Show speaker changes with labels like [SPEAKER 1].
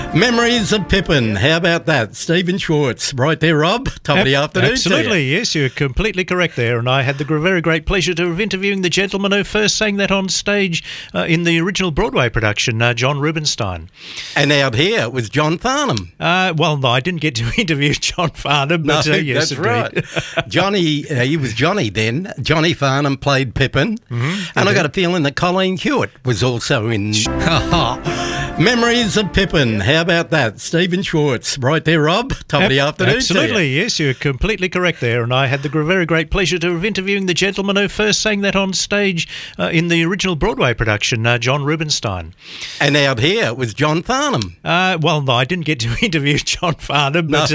[SPEAKER 1] Memories of Pippin. How about that? Stephen Schwartz. Right there, Rob. Top of the afternoon.
[SPEAKER 2] Absolutely, yes, you're completely correct there. And I had the very great pleasure of interviewing the gentleman who first sang that on stage in the original Broadway production, John Rubinstein.
[SPEAKER 1] And out here it was John Farnham.
[SPEAKER 2] Well, no, I didn't get to interview John Farnham, but
[SPEAKER 1] No,
[SPEAKER 2] yes,
[SPEAKER 1] that's
[SPEAKER 2] indeed.
[SPEAKER 1] right. Johnny, he was Johnny then. Johnny Farnham played Pippin. And I got a feeling that Colleen Hewitt was also in... Memories of Pippin. How about that? Stephen Schwartz. Right there, Rob. Top of the afternoon.
[SPEAKER 2] Absolutely, yes, you're completely correct there. And I had the very great pleasure of interviewing the gentleman who first sang that on stage in the original Broadway production, John Rubinstein.
[SPEAKER 1] And out here it was John Farnham.
[SPEAKER 2] Well, no, I didn't get to interview John Farnham, but